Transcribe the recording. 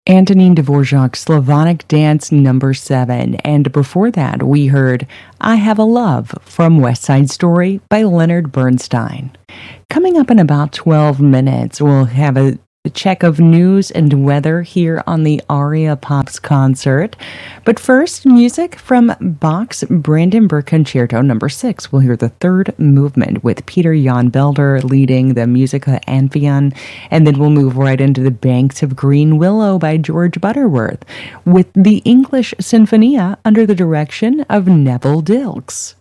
Antonin Dvorak's Slavonic Dance Number 7. And before that, we heard I Have a Love from West Side Story by Leonard Bernstein. Coming up in about 12 minutes, we'll have a check of news and weather here on the Aria Pops concert. But first, music from Bach's Brandenburg Concerto Number 6. We'll hear the third movement with Peter Jan Belder leading the Musica Amphion, and then we'll move right into the Banks of Green Willow by George Butterworth with the English Sinfonia under the direction of Neville Dilks.